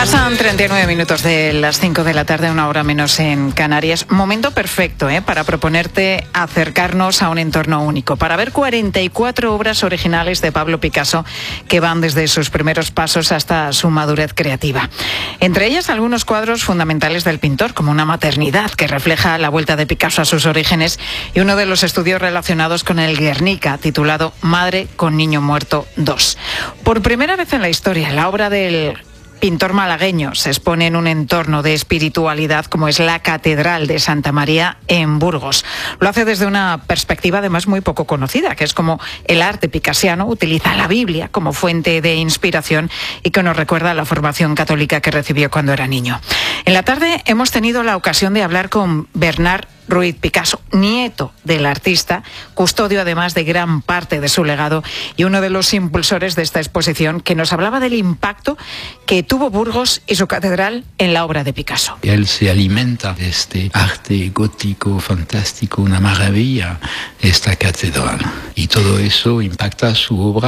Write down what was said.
Pasan 39 minutos de las 5 de la tarde, una hora menos en Canarias. Momento perfecto para proponerte acercarnos a un entorno único, para ver 44 obras originales de Pablo Picasso que van desde sus primeros pasos hasta su madurez creativa. Entre ellas algunos cuadros fundamentales del pintor, como una maternidad que refleja la vuelta de Picasso a sus orígenes, y uno de los estudios relacionados con el Guernica, titulado Madre con niño muerto 2. Por primera vez en la historia, la obra del pintor malagueño se expone en un entorno de espiritualidad como es la Catedral de Santa María en Burgos. Lo hace desde una perspectiva además muy poco conocida, que es como el arte picasiano utiliza la Biblia como fuente de inspiración y que nos recuerda a la formación católica que recibió cuando era niño. En la tarde hemos tenido la ocasión de hablar con Bernard Ruiz Picasso, nieto del artista, custodio además de gran parte de su legado y uno de los impulsores de esta exposición, que nos hablaba del impacto que tuvo Burgos y su catedral en la obra de Picasso. Él se alimenta de este arte gótico fantástico, una maravilla, esta catedral, y todo eso impacta su obra.